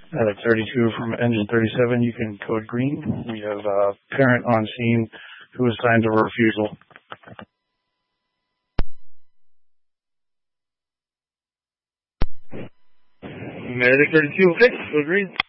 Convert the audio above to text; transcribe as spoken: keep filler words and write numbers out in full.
Medic thirty-two from engine thirty-seven, you can code green. We have a parent on scene who is signed a refusal. Medic thirty-two, okay, code green.